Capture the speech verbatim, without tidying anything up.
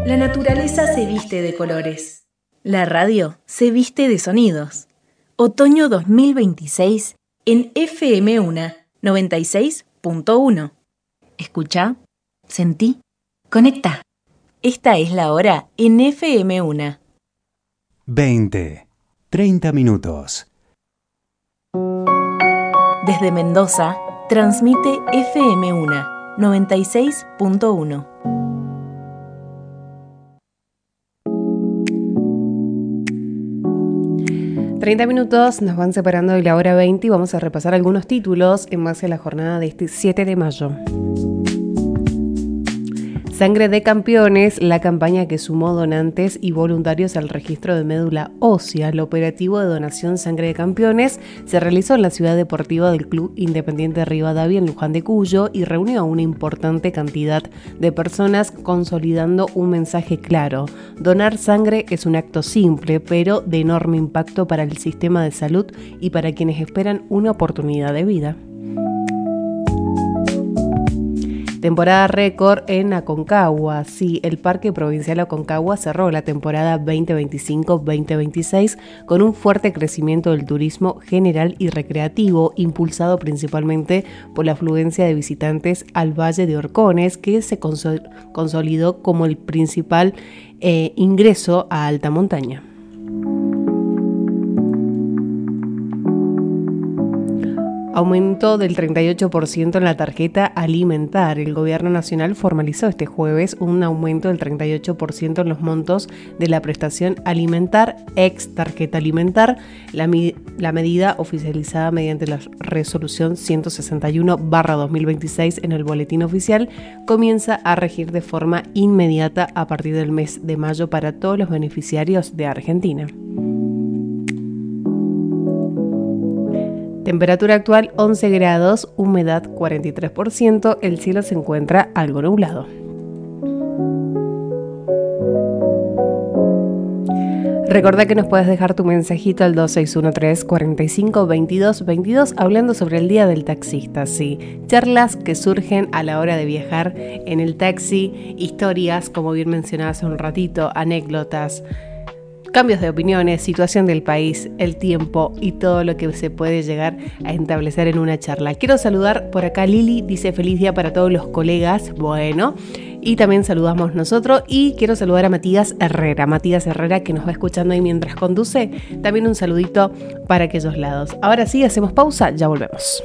La naturaleza se viste de colores. La radio se viste de sonidos. Otoño dos mil veintiséis en F M UNA noventa y seis punto uno. Escucha, sentí, conecta. Esta es la hora en F M UNA. veinte, treinta minutos. Desde Mendoza, transmite F M UNA noventa y seis punto uno. treinta minutos nos van separando de la hora veinte y vamos a repasar algunos títulos en base a la jornada de este siete de mayo. Sangre de Campeones, la campaña que sumó donantes y voluntarios al registro de médula ósea. El operativo de donación Sangre de Campeones se realizó en la ciudad deportiva del Club Independiente Rivadavia en Luján de Cuyo y reunió a una importante cantidad de personas consolidando un mensaje claro. Donar sangre es un acto simple, pero de enorme impacto para el sistema de salud y para quienes esperan una oportunidad de vida. Temporada récord en Aconcagua. Sí, el Parque Provincial Aconcagua cerró la temporada veinte veinticinco veinte veintiséis con un fuerte crecimiento del turismo general y recreativo, impulsado principalmente por la afluencia de visitantes al Valle de Orcones, que se consol- consolidó como el principal eh, ingreso a alta montaña. Aumento del treinta y ocho por ciento en la tarjeta alimentar. El Gobierno Nacional formalizó este jueves un aumento del treinta y ocho por ciento en los montos de la prestación alimentar, ex tarjeta alimentar. La, la medida, oficializada mediante la resolución ciento sesenta y uno barra dos mil veintiséis en el boletín oficial, comienza a regir de forma inmediata a partir del mes de mayo para todos los beneficiarios de Argentina. Temperatura actual once grados, humedad cuarenta y tres por ciento, el cielo se encuentra algo nublado. Recordá que nos puedes dejar tu mensajito al dos seis uno tres, cuatro cinco, veintidós veintidós hablando sobre el Día del Taxista, sí. Charlas que surgen a la hora de viajar en el taxi, historias, como bien mencionabas hace un ratito, anécdotas, cambios de opiniones, situación del país, el tiempo y todo lo que se puede llegar a establecer en una charla. Quiero saludar por acá, Lili dice feliz día para todos los colegas. Bueno, y también saludamos nosotros y quiero saludar a Matías Herrera. Matías Herrera que nos va escuchando ahí mientras conduce. También un saludito para aquellos lados. Ahora sí, hacemos pausa, ya volvemos.